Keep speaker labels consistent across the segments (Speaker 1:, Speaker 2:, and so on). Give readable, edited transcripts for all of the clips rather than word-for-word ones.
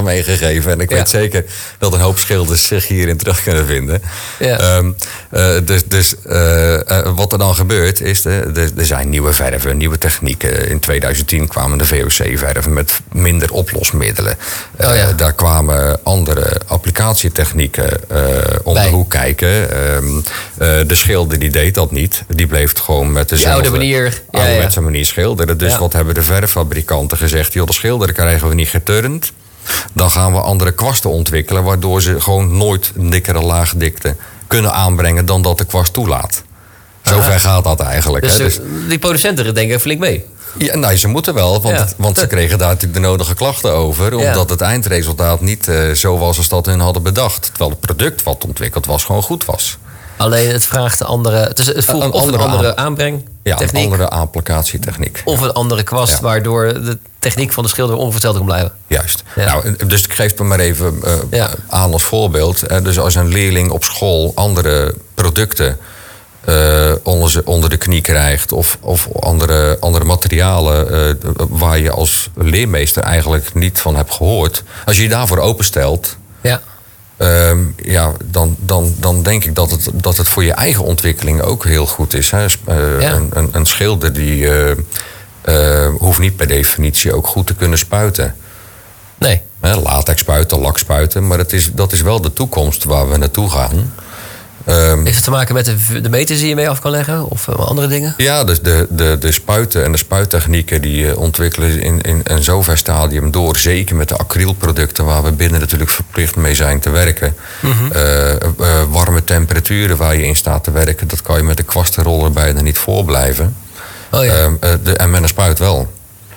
Speaker 1: meegegeven. En ik weet zeker dat een hoop schilders zich hierin terug kunnen vinden.
Speaker 2: Ja.
Speaker 1: Wat er dan gebeurt is, er zijn nieuwe verven, nieuwe technieken. In 2010 kwamen de VOC-verven met minder oplosmiddelen. Daar kwamen andere applicatietechnieken om de hoek kijken. De schilder die deed dat niet. Die bleef gewoon met dezelfde ouderwetse manier schilderen. Dus wat hebben de verffabrikanten gezegd? Joh, de schilder krijgen we niet geturnd. Dan gaan we andere kwasten ontwikkelen, waardoor ze gewoon nooit een dikkere laagdikte kunnen aanbrengen dan dat de kwast toelaat. Zover gaat dat eigenlijk.
Speaker 2: Dus die producenten denken flink mee.
Speaker 1: Ja, nou, ze moeten wel, want ze kregen daar natuurlijk de nodige klachten over. Omdat het eindresultaat niet zo was als dat hun hadden bedacht. Terwijl het product wat ontwikkeld was gewoon goed was.
Speaker 2: Alleen het vraagt het voegt een andere aanbrengtechniek.
Speaker 1: Ja, een andere applicatietechniek.
Speaker 2: Of een andere kwast, waardoor de techniek van de schilder onverteld kan blijven.
Speaker 1: Juist. Ja. Nou, dus ik geef het maar even aan als voorbeeld. Dus als een leerling op school andere producten onder de knie krijgt, of andere materialen waar je als leermeester eigenlijk niet van hebt gehoord. Als je je daarvoor openstelt, dan denk ik dat het voor je eigen ontwikkeling ook heel goed is. Hè? Een schilder die hoeft niet per definitie ook goed te kunnen spuiten.
Speaker 2: Nee.
Speaker 1: Latex spuiten, lak spuiten, maar dat is wel de toekomst waar we naartoe gaan.
Speaker 2: Heeft het te maken met de meters die je mee af kan leggen? Of andere dingen?
Speaker 1: Ja, dus de spuiten en de spuittechnieken die ontwikkelen in een zover stadium door. Zeker met de acrylproducten waar we binnen natuurlijk verplicht mee zijn te werken. Mm-hmm. Warme temperaturen waar je in staat te werken. Dat kan je met de kwastenroller bijna niet voorblijven. En met een spuit wel.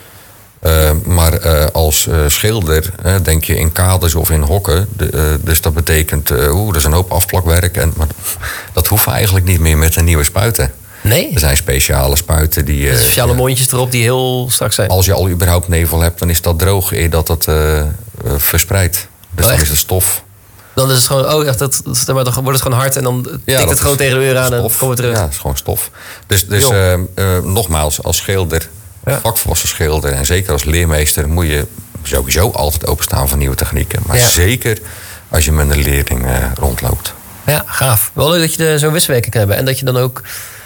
Speaker 1: Maar als schilder denk je in kaders of in hokken. Dus dat betekent, er is een hoop afplakwerk. Maar dat hoeft eigenlijk niet meer met een nieuwe spuiten.
Speaker 2: Nee?
Speaker 1: Er zijn speciale spuiten die...
Speaker 2: speciale mondjes erop die heel strak zijn.
Speaker 1: Als je al überhaupt nevel hebt, dan is dat droog eer dat het verspreidt. Dus dan is het stof.
Speaker 2: Dan is het gewoon, dan wordt het gewoon hard en dan tikt het gewoon tegen de uur aan en dan komt het terug.
Speaker 1: Ja, het is gewoon stof. Dus nogmaals, als schilder... vakvolwassen schilder en zeker als leermeester moet je sowieso altijd openstaan voor nieuwe technieken. Maar zeker als je met een leerling rondloopt.
Speaker 2: Ja, gaaf. Wel leuk dat je zo'n wisselwerking kan hebben. En dat je dan ook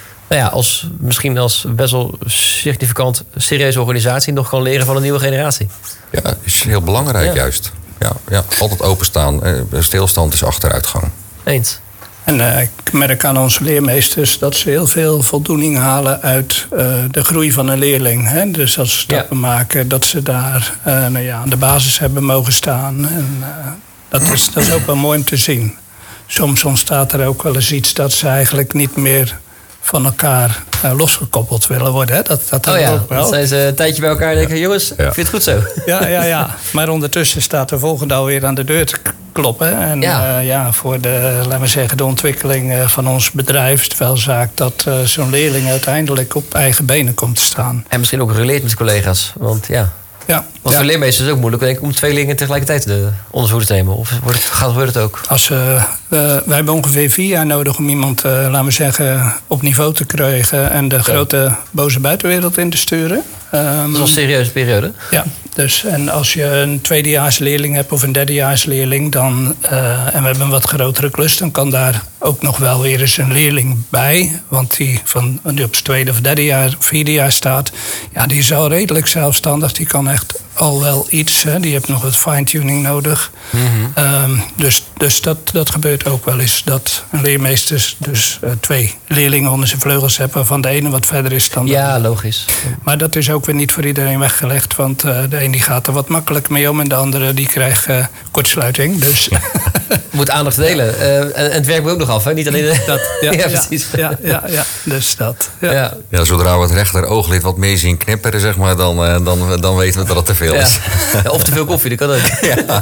Speaker 2: misschien als best wel significant serieuze organisatie nog kan leren van een nieuwe generatie.
Speaker 1: Ja, dat is heel belangrijk juist. Ja, altijd openstaan. Stilstand is achteruitgang.
Speaker 2: Eens.
Speaker 3: En ik merk aan onze leermeesters dat ze heel veel voldoening halen uit de groei van een leerling. Hè? Dus als ze stappen maken, dat ze daar aan de basis hebben mogen staan. En dat is ook wel mooi om te zien. Soms ontstaat er ook wel eens iets dat ze eigenlijk niet meer van elkaar losgekoppeld willen worden. Hè? Dat ook wel.
Speaker 2: Dan zijn ze een tijdje bij elkaar en denken, jongens, ik vind het goed zo.
Speaker 3: Ja. Maar ondertussen staat de volgende alweer aan de deur te kloppen. En voor de ontwikkeling van ons bedrijf is het wel zaak dat zo'n leerling uiteindelijk op eigen benen komt te staan.
Speaker 2: En misschien ook gerelateerd met collega's. Want voor leermeesters is het ook moeilijk, denk ik, om 2 leerlingen tegelijkertijd de onderzoek te nemen. Of gebeurt het ook?
Speaker 3: Wij hebben ongeveer 4 jaar nodig om iemand, laten we zeggen, op niveau te krijgen en de grote boze buitenwereld in te sturen.
Speaker 2: Dat is een serieuze periode.
Speaker 3: Ja, dus en als je een tweedejaarsleerling hebt of een derdejaarsleerling, dan, en we hebben een wat grotere klus, dan kan daar ook nog wel weer eens een leerling bij. Want die op zijn tweede of derde jaar of vierde jaar staat, die is al redelijk zelfstandig. Die kan echt al wel iets. Hè. Die heeft nog wat fine-tuning nodig. Mm-hmm. Dus dat gebeurt ook wel eens. Dat een leermeester dus 2 leerlingen onder zijn vleugels heeft, waarvan de ene wat verder is dan de andere.
Speaker 2: Logisch.
Speaker 3: Maar dat is ook weer niet voor iedereen weggelegd. Want de een die gaat er wat makkelijk mee om en de andere die krijgt kortsluiting. Dus.
Speaker 2: Moet aandacht delen. En het werkt ook nog af, hè? Niet alleen
Speaker 3: dat.
Speaker 2: Precies.
Speaker 3: Ja. Dus dat.
Speaker 1: Ja, zodra we het rechteroog wat meer zien knipperen, zeg maar, dan weten we dat het te veel is.
Speaker 2: Of te veel koffie, dat kan ook.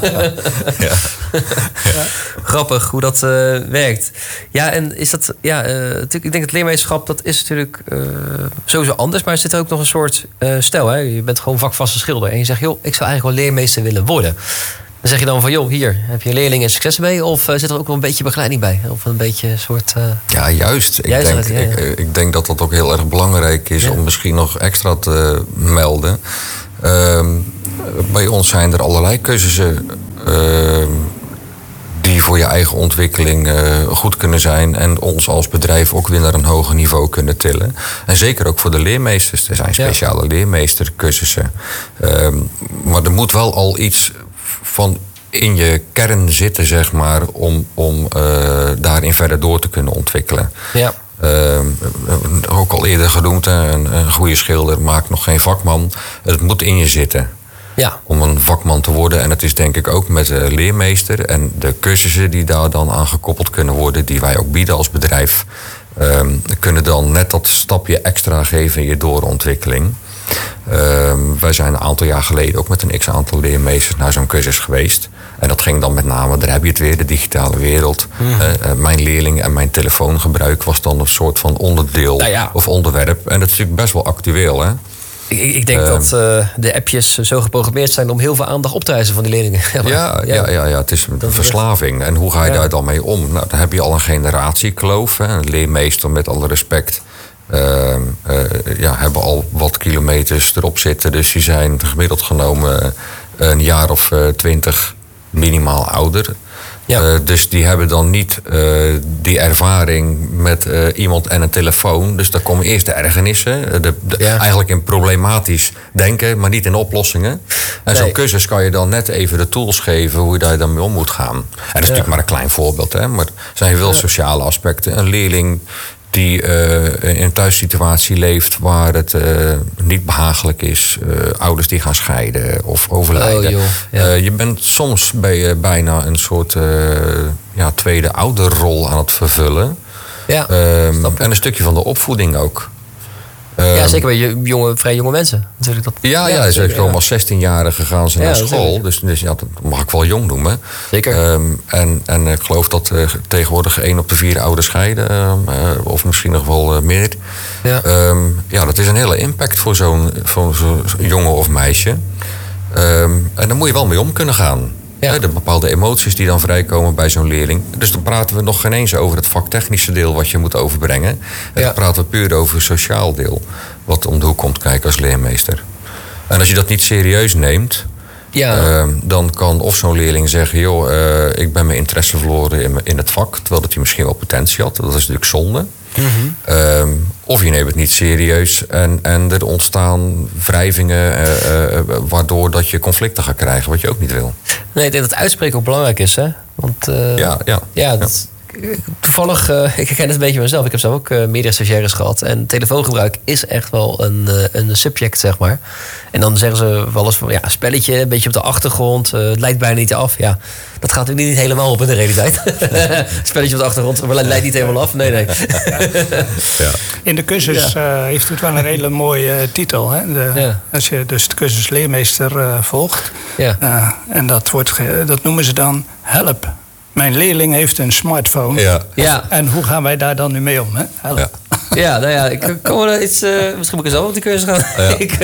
Speaker 2: Grappig hoe dat werkt. Ja, en is dat... natuurlijk, ik denk het leermeesterschap, dat is natuurlijk sowieso anders. Maar er zit ook nog een soort stel. Hè? Je bent gewoon vakvaste schilder. En je zegt, joh, ik zou eigenlijk wel leermeester willen worden. Dan zeg je dan van, joh, hier heb je een leerling en succes mee? Of zit er ook wel een beetje begeleiding bij? Of een beetje een soort...
Speaker 1: Ja, juist. Ik denk dat dat ook heel erg belangrijk is om misschien nog extra te melden. Bij ons zijn er allerlei cursussen die voor je eigen ontwikkeling goed kunnen zijn en ons als bedrijf ook weer naar een hoger niveau kunnen tillen. En zeker ook voor de leermeesters. Er zijn speciale leermeestercursussen. Maar er moet wel al iets van in je kern zitten, zeg maar, om daarin verder door te kunnen ontwikkelen. Ja. Ook al eerder genoemd, een goede schilder maakt nog geen vakman. Het moet in je zitten. Ja. Om een vakman te worden. En het is denk ik ook met de leermeester en de cursussen die daar dan aan gekoppeld kunnen worden, die wij ook bieden als bedrijf, kunnen dan net dat stapje extra geven in je doorontwikkeling. Wij zijn een aantal jaar geleden ook met een x-aantal leermeesters naar zo'n cursus geweest. En dat ging dan met name, daar heb je het weer, de digitale wereld. Mijn leerling en mijn telefoongebruik was dan een soort van onderdeel of onderwerp. En dat is natuurlijk best wel actueel, hè?
Speaker 2: Ik denk dat de appjes zo geprogrammeerd zijn om heel veel aandacht op te eisen van die leerlingen.
Speaker 1: Ja, het is een verslaving. En hoe ga je daar dan mee om? Nou, dan heb je al een generatiekloof. Hè? Een leermeester, met alle respect, hebben al wat kilometers erop zitten. Dus die zijn gemiddeld genomen een jaar of 20 minimaal ouder. Ja. Dus die hebben dan niet die ervaring met iemand en een telefoon. Dus daar komen eerst de ergernissen. Eigenlijk in problematisch denken, maar niet in oplossingen. En zo'n cursus kan je dan net even de tools geven hoe je daar dan mee om moet gaan. En dat is natuurlijk maar een klein voorbeeld. Hè? Maar er zijn veel sociale aspecten. Een leerling die in een thuissituatie leeft waar het niet behagelijk is. Ouders die gaan scheiden of overlijden. Je bent soms bijna een soort tweede ouderrol aan het vervullen. Ja, en een stukje van de opvoeding ook.
Speaker 2: Zeker bij vrij jonge mensen. Natuurlijk dat.
Speaker 1: Ze komen als 16-jarige gaan ze naar school. Dus dat mag ik wel jong noemen. Zeker. En ik geloof dat tegenwoordig 1 op de 4 ouders scheiden. Of misschien nog wel meer. Dat is een hele impact voor zo'n jongen of meisje. En daar moet je wel mee om kunnen gaan. Ja. De bepaalde emoties die dan vrijkomen bij zo'n leerling. Dus dan praten we nog geen eens over het vaktechnische deel wat je moet overbrengen. Dan praten we puur over het sociaal deel. Wat om de hoek komt kijken als leermeester. En als je dat niet serieus neemt, dan kan of zo'n leerling zeggen, ik ben mijn interesse verloren in het vak, terwijl dat hij misschien wel potentie had. Dat is natuurlijk zonde. Mm-hmm. Of je neemt het niet serieus en er ontstaan wrijvingen waardoor dat je conflicten gaat krijgen, wat je ook niet wil.
Speaker 2: Nee, ik denk dat uitspreken ook belangrijk is, hè? Want toevallig, ik herken het een beetje mezelf. Ik heb zelf ook meerdere stagiaires gehad. En telefoongebruik is echt wel een subject, zeg maar. En dan zeggen ze wel eens van, een spelletje, een beetje op de achtergrond. Het leidt bijna niet af. Ja, dat gaat natuurlijk niet helemaal op in de realiteit. Spelletje op de achtergrond, maar het leidt niet helemaal af. Nee.
Speaker 3: In de cursus heeft het wel een hele mooie titel. Hè? Als je dus de cursus leermeester volgt. En dat noemen ze dan Help. Mijn leerling heeft een smartphone. En hoe gaan wij daar dan nu mee om? Hè? Help.
Speaker 2: Ik kan wel iets. Misschien moet ik zelf op de cursus gaan.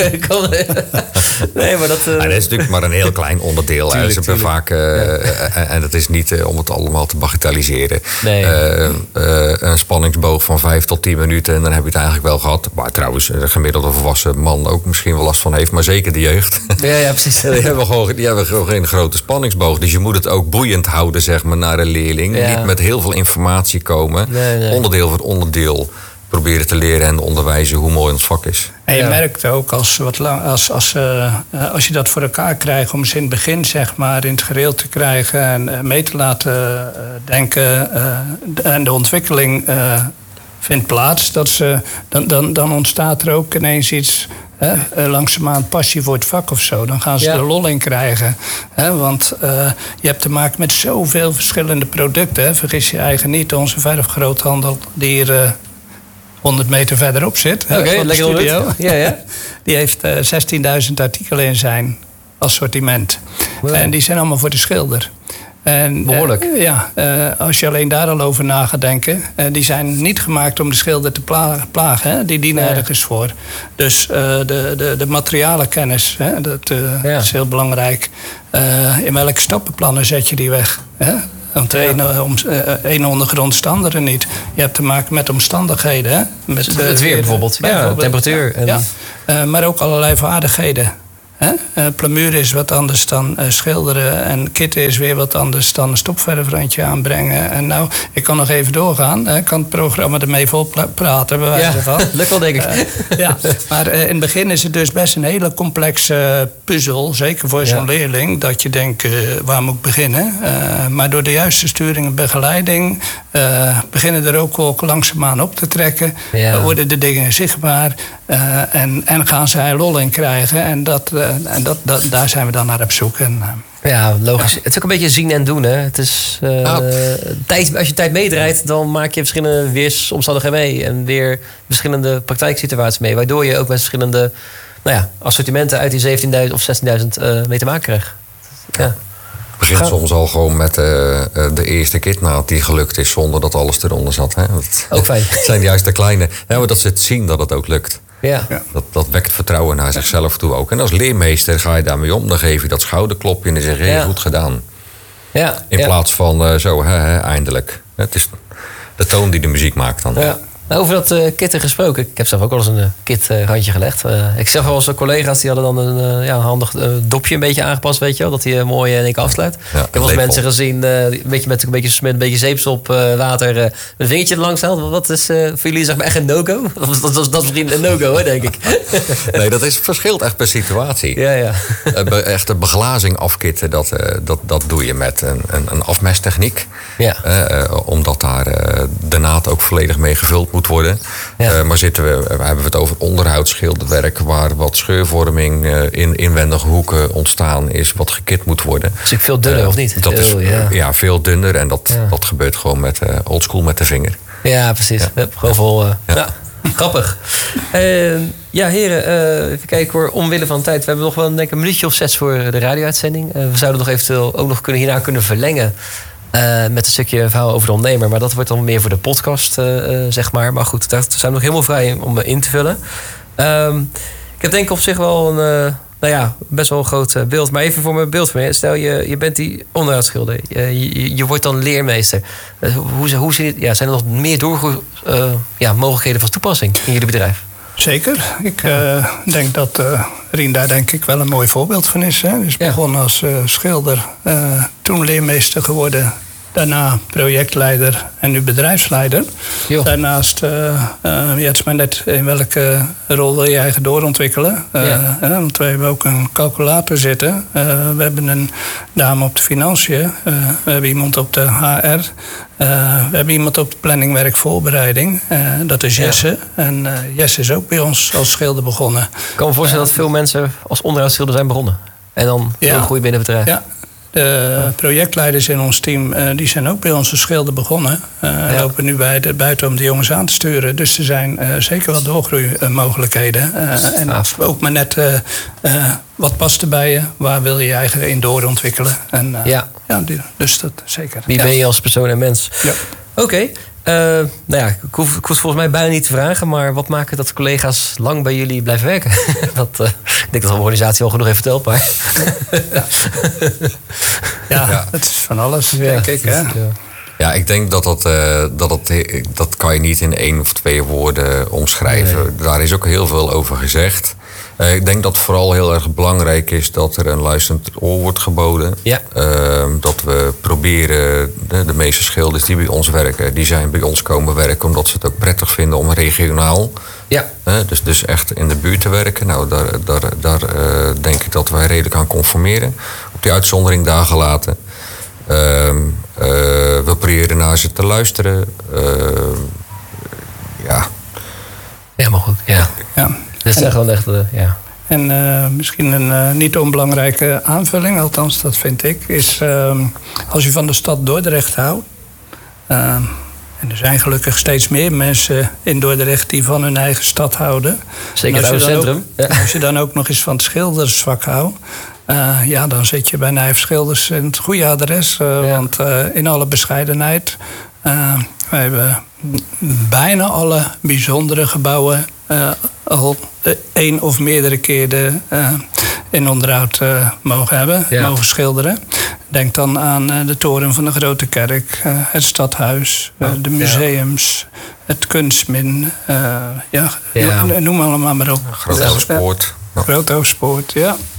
Speaker 2: Nee, maar dat
Speaker 1: is natuurlijk maar een heel klein onderdeel. Tuurlijk, ze hebben vaak, en dat is niet om het allemaal te bagatelliseren. Nee. Een spanningsboog van 5 tot 10 minuten en dan heb je het eigenlijk wel gehad. Waar trouwens een gemiddelde volwassen man ook misschien wel last van heeft, maar zeker de jeugd.
Speaker 2: Ja, precies.
Speaker 1: Die hebben gewoon geen grote spanningsboog. Dus je moet het ook boeiend houden, zeg maar, naar een leerling. Niet met heel veel informatie komen. Nee. Onderdeel voor onderdeel proberen te leren en onderwijzen hoe mooi ons vak is.
Speaker 3: En je merkt ook als je dat voor elkaar krijgt om ze in het begin, zeg maar, in het gereel te krijgen en mee te laten denken en de ontwikkeling vindt plaats, dan ontstaat er ook ineens iets, langzaamaan passie voor het vak of zo. Dan gaan ze er lol in krijgen. Want je hebt te maken met zoveel verschillende producten. Vergis je eigen niet, onze verfgroothandel die hier 100 meter verderop zit.
Speaker 2: Oké, lekker
Speaker 3: studio. Die heeft 16.000 artikelen in zijn assortiment. Wow. En die zijn allemaal voor de schilder. En,
Speaker 2: behoorlijk.
Speaker 3: Als je alleen daar al over na gaat denken. Die zijn niet gemaakt om de schilder te plagen. Hè? Die dienen ergens voor. Dus de materialenkennis, dat is heel belangrijk. In welke stappenplannen zet je die weg? Hè? Want de ene ondergrond de andere niet. Je hebt te maken met omstandigheden. Hè?
Speaker 2: Met het weer bijvoorbeeld. Temperatuur.
Speaker 3: Maar ook allerlei vaardigheden. Plamuur is wat anders dan schilderen. En kitten is weer wat anders dan een stopverfrandje aanbrengen. En nou, ik kan nog even doorgaan. Ik kan het programma ermee vol praten, bij wijze van.
Speaker 2: Lukt wel, denk ik.
Speaker 3: Maar in het begin is het dus best een hele complexe puzzel. Zeker voor zo'n leerling. Dat je denkt, waar moet ik beginnen? Maar door de juiste sturing en begeleiding... beginnen er ook wel langzaamaan op te trekken. Worden de dingen zichtbaar. En gaan ze er lol in krijgen. En daar zijn we dan naar op zoek.
Speaker 2: Ja, logisch. Het is ook een beetje zien en doen. Hè? Het is, als je tijd meedraait, dan maak je verschillende weersomstandigheden mee. En weer verschillende praktijksituaties mee. Waardoor je ook met verschillende assortimenten uit die 17.000 of 16.000 mee te maken krijgt. Ja.
Speaker 1: Het begint soms al gewoon met de eerste kitnaad die gelukt is zonder dat alles eronder zat. Hè?
Speaker 2: Ook fijn.
Speaker 1: Het zijn juist de kleine. Ja, maar dat ze het zien dat het ook lukt.
Speaker 2: Ja.
Speaker 1: Dat wekt vertrouwen naar zichzelf toe ook. En als leermeester ga je daarmee om. Dan geef je dat schouderklopje en dan zeg je goed gedaan.
Speaker 2: Ja.
Speaker 1: In plaats van eindelijk. Het is de toon die de muziek maakt dan.
Speaker 2: Ja. Over dat kitten gesproken. Ik heb zelf ook wel eens een kitrandje gelegd. Ik zag wel eens collega's die hadden dan een handig dopje een beetje aangepast, weet je wel. Dat hij mooi in één keer afsluit. Ja, ik heb wel eens mensen gezien, een beetje met een beetje zeepsop, water, een vingertje er langs halen. Wat is voor jullie zeg maar echt een no-go? Dat is misschien een no-go, hè, denk ik.
Speaker 1: Nee, dat verschilt echt per situatie.
Speaker 2: Ja.
Speaker 1: Echt de beglazing afkitten, dat doe je met een afmesttechniek.
Speaker 2: Ja.
Speaker 1: Omdat daar de naad ook volledig mee gevuld moet worden. Ja. Maar hebben we het over onderhoudsschilderwerk waar wat scheurvorming in inwendige hoeken ontstaan is, wat gekit moet worden.
Speaker 2: Dus ik veel dunner, of niet?
Speaker 1: Dat is veel dunner en dat gebeurt gewoon met oldschool met de vinger.
Speaker 2: Ja, precies. Gewoon vol. Grappig. Heren, even kijken hoor. Omwille van de tijd. We hebben nog wel denk ik, een minuutje of 6 voor de radio-uitzending. We zouden nog eventueel ook nog hierna kunnen verlengen. Met een stukje verhaal over de ondernemer. Maar dat wordt dan meer voor de podcast, zeg maar. Maar goed, daar zijn we nog helemaal vrij om in te vullen. Ik heb denk ik op zich wel een best wel een groot beeld. Maar even voor mijn beeld van je. Stel, je bent die onderhoudsschilder. Je wordt dan leermeester. Hoe zijn er nog meer mogelijkheden van toepassing in jullie bedrijf?
Speaker 3: Zeker. Ik denk dat Rien daar denk ik wel een mooi voorbeeld van is. Hè? Dus begon als schilder, toen leermeester geworden. Daarna projectleider en nu bedrijfsleider. Jo. Daarnaast, het is maar net in welke rol wil je eigen doorontwikkelen. Want we hebben ook een calculator zitten. We hebben een dame op de financiën. We hebben iemand op de HR. We hebben iemand op de planningwerkvoorbereiding. Dat is Jesse. En Jesse is ook bij ons als schilder begonnen. Ik
Speaker 2: kan me voorstellen dat veel mensen als onderhoudsschilder zijn begonnen. En dan heel goed binnen het bedrijf.
Speaker 3: Ja. De projectleiders in ons team die zijn ook bij ons als schilder begonnen. Lopen nu buiten om de jongens aan te sturen. Dus er zijn zeker wel doorgroeimogelijkheden. Ook maar net wat past er bij je? Waar wil je je eigen in doorontwikkelen? Dus dat zeker.
Speaker 2: Wie ben je als persoon en mens?
Speaker 3: Ja.
Speaker 2: Oké. Ik hoef volgens mij bijna niet te vragen, maar wat maakt het dat collega's lang bij jullie blijven werken? Ik denk dat de organisatie al genoeg heeft verteld, maar...
Speaker 3: Het is van alles, denk ik. Hè?
Speaker 1: Ja, ik denk dat kan je niet in 1 of 2 woorden omschrijven. Nee. Daar is ook heel veel over gezegd. Ik denk dat vooral heel erg belangrijk is dat er een luisterend oor wordt geboden. Ja. Dat we proberen, de meeste schilders die bij ons werken, die zijn bij ons komen werken omdat ze het ook prettig vinden om regionaal. Ja. Dus echt in de buurt te werken. Nou, daar denk ik dat wij redelijk aan conformeren. Op die uitzondering daar gelaten. We proberen naar ze te luisteren.
Speaker 2: Helemaal goed, ja. Dat is gewoon echt,
Speaker 3: En misschien een niet onbelangrijke aanvulling, althans dat vind ik, is als je van de stad Dordrecht houdt. En er zijn gelukkig steeds meer mensen in Dordrecht die van hun eigen stad houden.
Speaker 2: Zeker het oude centrum.
Speaker 3: Als je dan ook nog eens van het schildersvak houdt. Dan zit je bij Nijf Schilders in het goede adres. Want in alle bescheidenheid, wij hebben bijna alle bijzondere gebouwen al 1 of meerdere keren in onderhoud mogen hebben, mogen schilderen. Denk dan aan de toren van de Grote Kerk, het stadhuis, de museums, het kunstmin. Noem allemaal maar op.
Speaker 1: Groothoofdspoort.
Speaker 3: Groothoofdspoort, ja.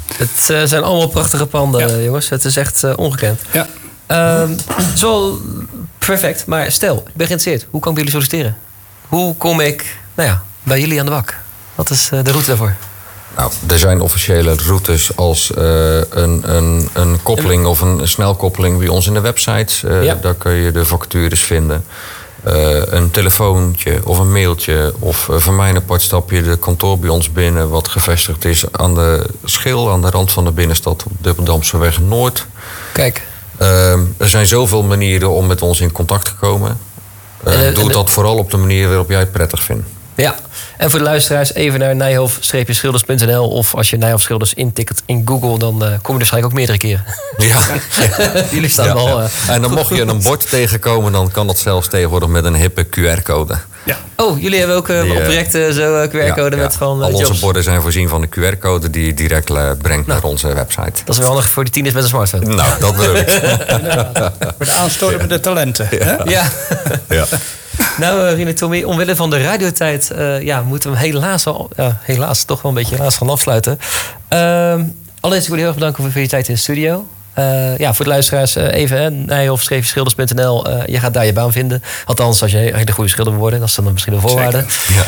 Speaker 2: Het zijn allemaal prachtige panden, jongens. Het is echt ongekend. Ja. Zo perfect. Maar stel, ik ben geïnteresseerd. Hoe kan ik bij jullie solliciteren? Hoe kom ik bij jullie aan de bak? Wat is de route daarvoor?
Speaker 1: Nou, er zijn officiële routes als een koppeling of een snelkoppeling bij ons in de website. Daar kun je de vacatures vinden. Een telefoontje of een mailtje. Of van mijn apart stap je de kantoor bij ons binnen... wat gevestigd is aan de Schil, aan de rand van de binnenstad... op Dubbeldamseweg Noord.
Speaker 2: Kijk.
Speaker 1: Er zijn zoveel manieren om met ons in contact te komen. Doe dat vooral op de manier waarop jij het prettig vindt.
Speaker 2: Ja, en voor de luisteraars even naar Nijhoff-schilders.nl... of als je Nijhoff Schilders intikt in Google... dan kom je er waarschijnlijk ook meerdere keren. Ja. Jullie staan wel...
Speaker 1: En dan mocht je een bord tegenkomen... dan kan dat zelfs tegenwoordig met een hippe QR-code.
Speaker 2: Ja. Oh, jullie hebben ook oprecht zo'n QR-code met van
Speaker 1: al
Speaker 2: jobs.
Speaker 1: onze borden zijn voorzien van de QR-code... die je direct brengt naar onze website.
Speaker 2: Dat is wel handig voor die tieners met een smartphone.
Speaker 1: Nou, dat bedoel ik.
Speaker 3: Voor de aanstormende talenten.
Speaker 2: Ja. Nou, Rien en Tommy, omwille van de radiotijd moeten we hem helaas toch wel een beetje gaan afsluiten. Allereerst wil ik heel erg bedanken voor je tijd in de studio. Voor de luisteraars even, Nijhoff-schilders.nl. Je gaat daar je baan vinden. Althans, als je een hele goede schilder wil worden. Dat is dan misschien een voorwaarde.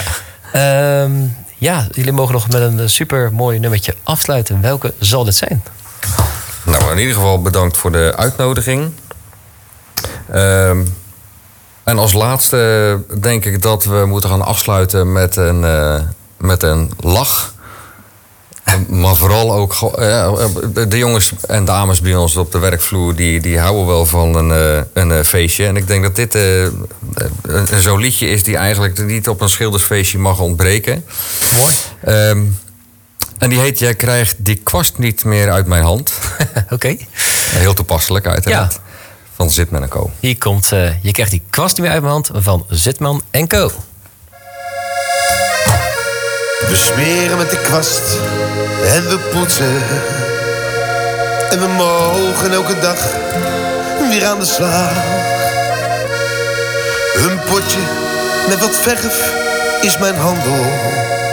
Speaker 2: Jullie mogen nog met een super mooi nummertje afsluiten. Welke zal dit zijn?
Speaker 1: Nou, in ieder geval bedankt voor de uitnodiging. En als laatste denk ik dat we moeten gaan afsluiten met een lach. Maar vooral ook de jongens en dames bij ons op de werkvloer... die houden wel van een feestje. En ik denk dat dit zo'n liedje is die eigenlijk niet op een schildersfeestje mag ontbreken.
Speaker 2: Mooi.
Speaker 1: En die heet Jij krijgt die kwast niet meer uit mijn hand.
Speaker 2: Oké.
Speaker 1: Heel toepasselijk uiteraard. Ja. Van Zitman & Co.
Speaker 2: Hier komt Je krijgt die kwast niet meer uit mijn hand van Zitman & Co.
Speaker 4: We smeren met de kwast en we poetsen. En we mogen elke dag weer aan de slag. Een potje met wat verf is mijn handel.